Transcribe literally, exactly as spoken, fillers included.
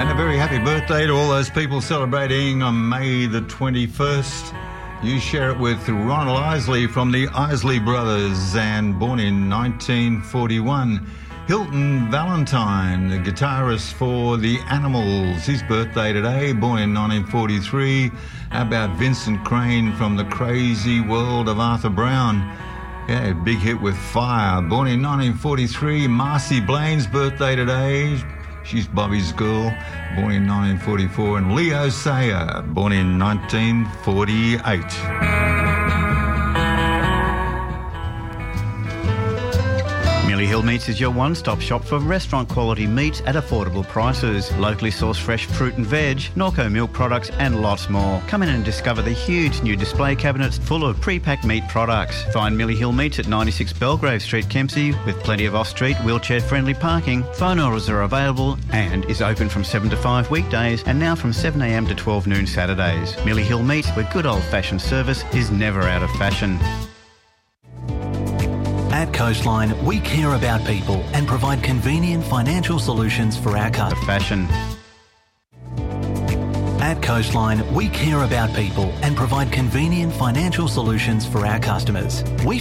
And a very happy birthday to all those people celebrating on May the twenty-first. You share it with Ronald Isley from the Isley Brothers, and born in nineteen forty-one. Hilton Valentine, the guitarist for The Animals, his birthday today, born in nineteen forty-three. How about Vincent Crane from The Crazy World of Arthur Brown? Yeah, big hit with Fire, born in nineteen forty-three. Marcy Blaine's birthday today. She's Bobby's Girl, born in nineteen forty-four. And Leo Sayer, born in nineteen forty-eight. Millie Hill Meats is your one-stop shop for restaurant-quality meats at affordable prices. Locally sourced fresh fruit and veg, Norco milk products and lots more. Come in and discover the huge new display cabinets full of pre-packed meat products. Find Millie Hill Meats at ninety-six Belgrave Street, Kempsey, with plenty of off-street, wheelchair-friendly parking. Phone orders are available and is open from seven to five weekdays and now from seven a m to twelve noon Saturdays. Millie Hill Meats, where good old-fashioned service is never out of fashion. At Coastline, we care about people and provide convenient financial solutions for our customers. Fashion. At Coastline, we care about people and provide convenient financial solutions for our customers. We